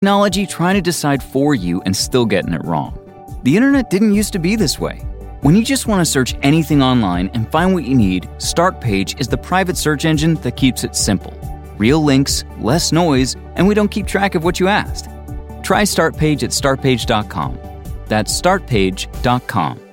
Technology trying to decide for you and still getting it wrong. The internet didn't used to be this way. When you just want to search anything online and find what you need, Startpage is the private search engine that keeps it simple. Real links, less noise, and we don't keep track of what you asked. Try Startpage at startpage.com. That's startpage.com.